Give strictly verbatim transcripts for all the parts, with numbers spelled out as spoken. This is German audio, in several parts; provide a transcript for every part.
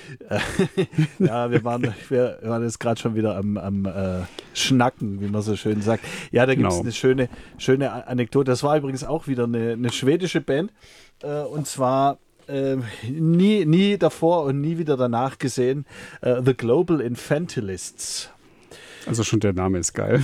Ja, wir waren, wir waren jetzt gerade schon wieder am, am äh, Schnacken, wie man so schön sagt. Ja, da gibt es Genau. eine schöne, schöne Anekdote. Das war übrigens auch wieder eine, eine schwedische Band. Äh, und zwar äh, nie, nie davor und nie wieder danach gesehen. Äh, The Global Infantilists. Also schon der Name ist geil.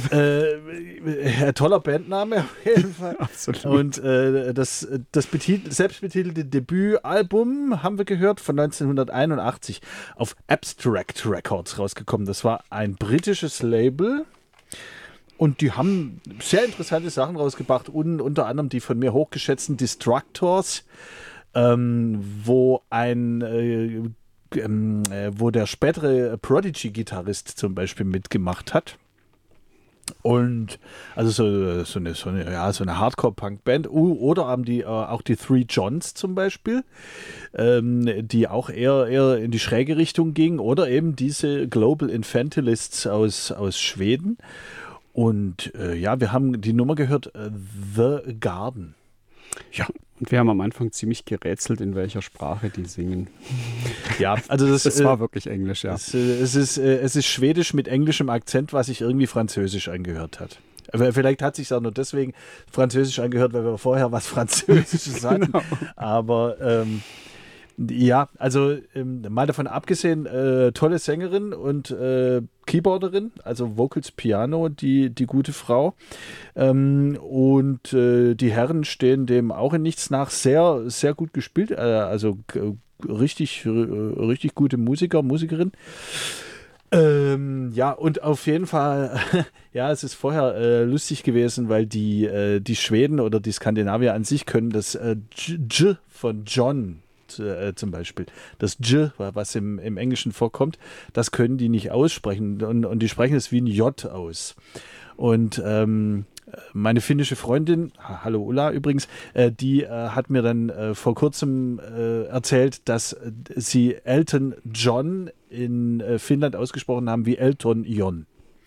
Äh, toller Bandname auf jeden Fall. Absolut. Und äh, das, das betitel, selbstbetitelte Debütalbum haben wir gehört von neunzehnhunderteinundachtzig auf Abstract Records rausgekommen. Das war ein britisches Label und die haben sehr interessante Sachen rausgebracht und unter anderem die von mir hochgeschätzten Destructors, ähm, wo ein äh, Ähm, äh, wo der spätere Prodigy-Gitarrist zum Beispiel mitgemacht hat. Und also so, so eine, so eine, ja, so eine Hardcore-Punk-Band. Uh, oder haben die äh, auch die Three Johns zum Beispiel, ähm, die auch eher, eher in die schräge Richtung ging. Oder eben diese Global Infantilists aus, aus Schweden. Und äh, ja, wir haben die Nummer gehört, äh, The Garden. Ja, und wir haben am Anfang ziemlich gerätselt, in welcher Sprache die singen. Ja, also das, das war äh, wirklich Englisch, ja. Es, äh, es, ist, äh, es ist Schwedisch mit englischem Akzent, was sich irgendwie Französisch angehört hat. Aber vielleicht hat sich auch nur deswegen Französisch angehört, weil wir vorher was Französisches hatten. Genau. Aber ähm, ja, also ähm, mal davon abgesehen, äh, tolle Sängerin und äh, Keyboarderin, also Vocals Piano, die, die gute Frau. Ähm, und äh, die Herren stehen dem auch in nichts nach. Sehr, sehr gut gespielt, äh, also äh, richtig, äh, richtig gute Musiker, Musikerin. Ähm, ja, und auf jeden Fall, ja, es ist vorher äh, lustig gewesen, weil die, äh, die Schweden oder die Skandinavier an sich können das äh, J von John äh, zum Beispiel, das J, was im, im Englischen vorkommt, das können die nicht aussprechen und, und die sprechen es wie ein J aus. Und ähm, meine finnische Freundin, hallo Ulla übrigens, äh, die äh, hat mir dann äh, vor kurzem äh, erzählt, dass äh, sie Elton John in äh, Finnland ausgesprochen haben wie Elton John.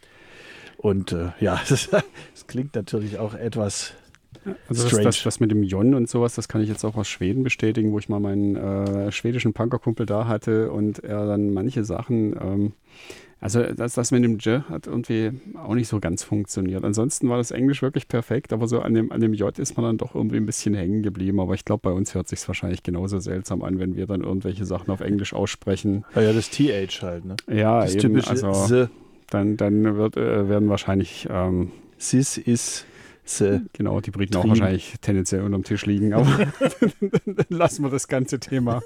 Und äh, ja, das, das klingt natürlich auch etwas also das, das, das mit dem Jon und sowas, das kann ich jetzt auch aus Schweden bestätigen, wo ich mal meinen äh, schwedischen Punkerkumpel da hatte und er dann manche Sachen, ähm, also das, das mit dem J hat irgendwie auch nicht so ganz funktioniert. Ansonsten war das Englisch wirklich perfekt, aber so an dem, an dem J ist man dann doch irgendwie ein bisschen hängen geblieben. Aber ich glaube, bei uns hört sich es wahrscheinlich genauso seltsam an, wenn wir dann irgendwelche Sachen auf Englisch aussprechen. Ja, ja, das T H halt, ne? Ja, das eben, typische also S. Dann, dann wird, äh, werden wahrscheinlich ähm, Sis ist S. Genau, die Briten Tri. auch wahrscheinlich tendenziell unterm Tisch liegen, aber dann lassen wir das ganze Thema.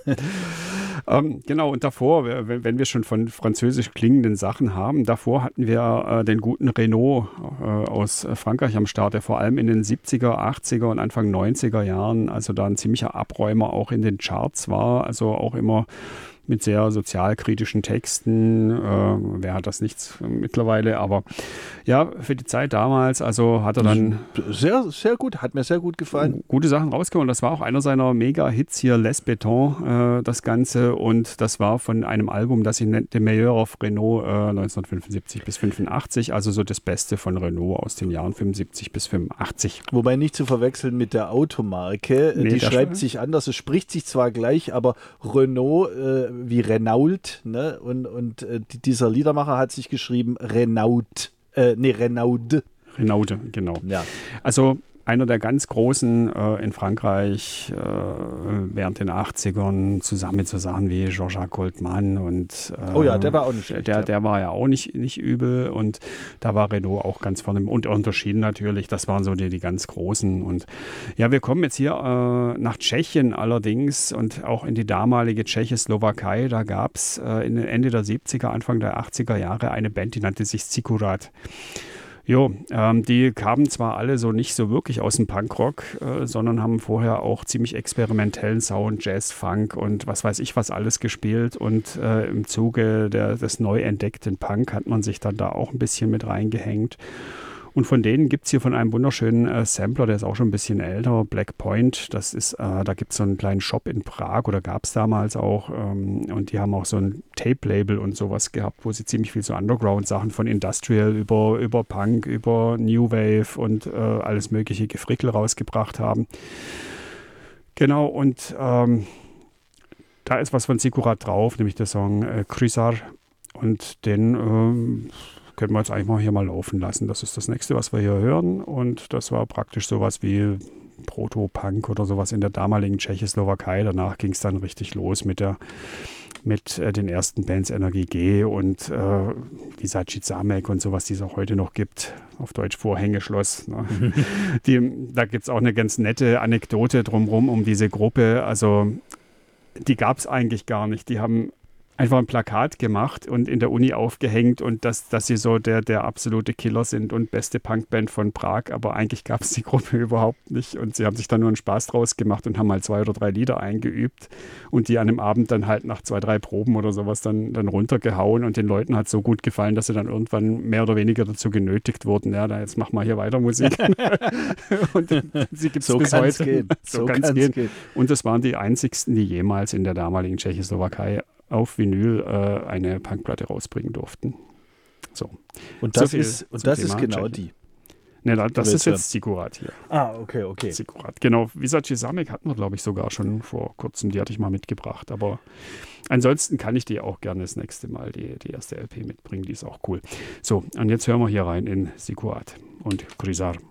ähm, genau, und davor, wenn, wenn wir schon von französisch klingenden Sachen haben, davor hatten wir äh, den guten Renaud äh, aus Frankreich am Start, der vor allem in den siebziger, achtziger und Anfang neunziger Jahren, also da ein ziemlicher Abräumer auch in den Charts war, also auch immer mit sehr sozialkritischen Texten. Äh, wer hat das nicht mittlerweile? Aber ja, für die Zeit damals, also hat er dann sehr, sehr gut, hat mir sehr gut gefallen. Gute Sachen rausgekommen. Das war auch einer seiner Mega-Hits hier, Les Béton, äh, das Ganze. Und das war von einem Album, das sich nennt De Meilleur of Renault äh, neunzehnhundertfünfundsiebzig bis fünfundachtzig. Also so das Beste von Renault aus den Jahren fünfundsiebzig bis fünfundachtzig. Wobei nicht zu verwechseln mit der Automarke. Nee, die schreibt Sch- sich anders. Es spricht sich zwar gleich, aber Renault äh, wie Renault, ne? Und, und äh, dieser Liedermacher hat sich geschrieben Renault. Äh, nee, Renaud. Renaud, genau. Ja. Also einer der ganz Großen äh, in Frankreich äh, während den achtzigern, zusammen mit so Sachen wie Jean-Jacques Goldman und äh, oh ja, der war auch nicht schlecht. Der, ja. der war ja auch nicht, nicht übel und da war Renault auch ganz vorne und unterschieden natürlich, das waren so die, die ganz Großen und ja, wir kommen jetzt hier äh, nach Tschechien allerdings und auch in die damalige Tschechoslowakei, da gab es äh, Ende der siebziger, Anfang der achtziger Jahre eine Band, die nannte sich Zikurat. Jo, ähm, die kamen zwar alle so nicht so wirklich aus dem Punkrock, äh, sondern haben vorher auch ziemlich experimentellen Sound, Jazz, Funk und was weiß ich was alles gespielt und äh, im Zuge der, des neu entdeckten Punk hat man sich dann da auch ein bisschen mit reingehängt. Und von denen gibt es hier von einem wunderschönen äh, Sampler, der ist auch schon ein bisschen älter, Black Point. Das ist, äh, da gibt es so einen kleinen Shop in Prag oder gab es damals auch. Ähm, und die haben auch so ein Tape-Label und sowas gehabt, wo sie ziemlich viel so Underground-Sachen von Industrial über, über Punk, über New Wave und äh, alles mögliche Gefrickel rausgebracht haben. Genau, und ähm, da ist was von Sikurat drauf, nämlich der Song äh, Krysar. Und den ähm, können wir jetzt eigentlich mal hier mal laufen lassen. Das ist das nächste, was wir hier hören. Und das war praktisch sowas wie Proto-Punk oder sowas in der damaligen Tschechoslowakei. Danach ging es dann richtig los mit der mit äh, den ersten Bands Energie G und äh, Visaci Zamek und sowas, die es auch heute noch gibt. Auf Deutsch Vorhängeschloss. Ne? die, da gibt es auch eine ganz nette Anekdote drumherum um diese Gruppe. Also die gab es eigentlich gar nicht. Die haben einfach ein Plakat gemacht und in der Uni aufgehängt und dass, dass sie so der, der absolute Killer sind und beste Punkband von Prag, aber eigentlich gab es die Gruppe überhaupt nicht und sie haben sich dann nur einen Spaß draus gemacht und haben mal zwei oder drei Lieder eingeübt und die an einem Abend dann halt nach zwei, drei Proben oder sowas dann, dann runtergehauen und den Leuten hat so gut gefallen, dass sie dann irgendwann mehr oder weniger dazu genötigt wurden, ja, da jetzt mach mal hier weiter Musik. Und sie gibt es so bis kann's heute. Gehen. So, so kann es gehen. gehen. Und das waren die einzigsten, die jemals in der damaligen Tschechoslowakei auf Vinyl äh, eine Punkplatte rausbringen durften. So. Und So das viel ist, und zum das ist Thema genau Tschechien. die. Ne, da, das Du ist willst jetzt Sikurat hier. Ah, okay, okay. Sikurat. Genau, Visaci Zamek hatten wir, glaube ich, sogar schon vor kurzem. Die hatte ich mal mitgebracht. Aber ansonsten kann ich dir auch gerne das nächste Mal die, die erste L P mitbringen. Die ist auch cool. So, und jetzt hören wir hier rein in Sikurat und Krysar.